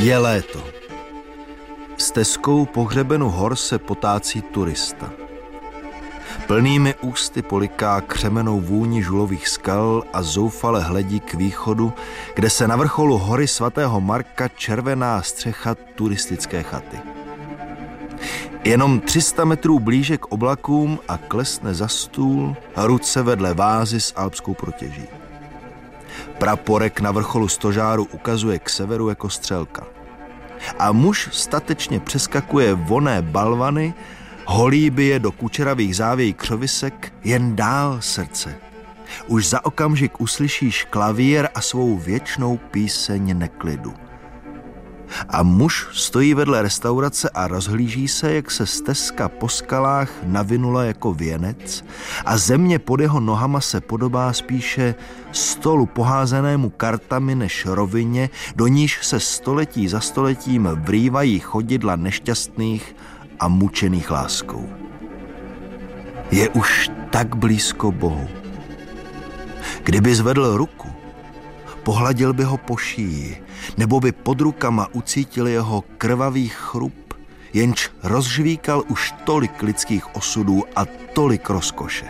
Je léto. Stezkou po hřebenu hor se potácí turista. Plnými ústy poliká křemenou vůni žulových skal a zoufale hledí k východu, kde se na vrcholu hory svatého Marka červená střecha turistické chaty. Jenom 300 metrů blíže k oblakům a klesne za stůl, ruce vedle vázy s alpskou protěží. Praporek na vrcholu stožáru ukazuje k severu jako střelka. A muž statečně přeskakuje vonné balvany, holíby je do kučeravých závějí křovisek, jen dál srdce. Už za okamžik uslyšíš klavír a svou věčnou píseň neklidu. A muž stojí vedle restaurace a rozhlíží se, jak se stezka po skalách navinula jako věnec a země pod jeho nohama se podobá spíše stolu poházenému kartami než rovině, do níž se století za stoletím vrývají chodidla nešťastných a mučených láskou. Je už tak blízko Bohu. Kdyby zvedl ruku, pohladil by ho po šíji, nebo by pod rukama ucítil jeho krvavý chrup, jenž rozžvíkal už tolik lidských osudů a tolik rozkoše.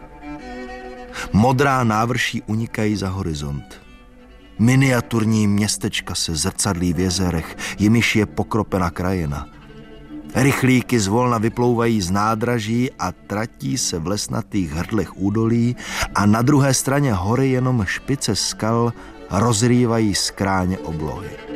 Modrá návrší unikají za horizont. Miniaturní městečka se zrcadlí v jezerech, jimiž je pokropena krajina. Rychlíky zvolna vyplouvají z nádraží a tratí se v lesnatých hrdlech údolí a na druhé straně hory jenom špice skal rozrývají skráně oblohy.